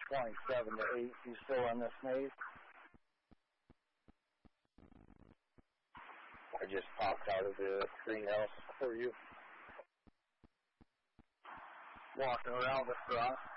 27-8. You still on this, Nate? I just popped out of the greenhouse for you. Walking around the front.